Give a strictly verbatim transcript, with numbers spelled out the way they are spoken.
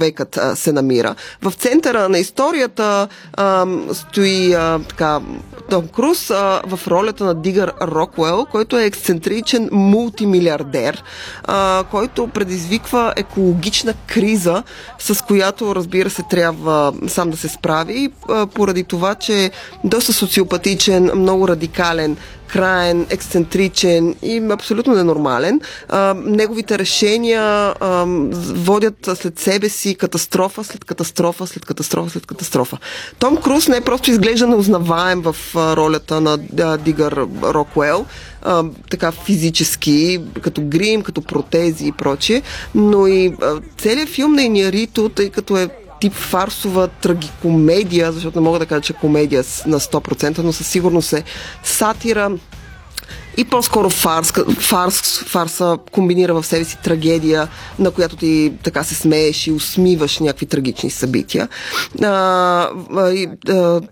човекът а, се намира. В центъра на историята а, стои а, така Том Круз а, в ролята на Дигър Рокуел, който е ексцентричен мултимилиардер, а, който предизвиква екологична криза, с която, разбира се, трябва сам да се справи, а, поради това, че е доста социопатичен, много радикален, краен, ексцентричен и абсолютно ненормален. А, неговите решения а, водят след себе си катастрофа след катастрофа, след катастрофа, след катастрофа. Том Круз не е просто изглежда неузнаваем в а, ролята на а, Дигър Рокуел, а, така физически, като грим, като протези и прочие, но и а, целият филм на Иньяриту, тъй като е тип фарсова трагикомедия, защото не мога да кажа, че комедия на сто процента, но със сигурност е сатира и по-скоро фарс, фарс, фарса комбинира в себе си трагедия, на която ти така се смееш и усмиваш някакви трагични събития. А, а,